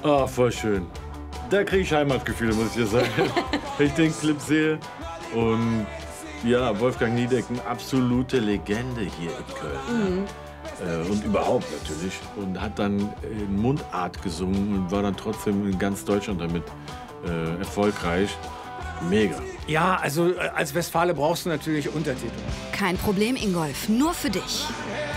Ah, voll schön. Da kriege ich Heimatgefühle, muss ich dir sagen. Wenn ich den Clip sehe. Und ja, Wolfgang Niedecken, absolute Legende hier in Köln. Und überhaupt natürlich. Und hat dann in Mundart gesungen und war dann trotzdem in ganz Deutschland damit erfolgreich. Mega. Ja, also als Westfale brauchst du natürlich Untertitel. Kein Problem, Ingolf, nur für dich.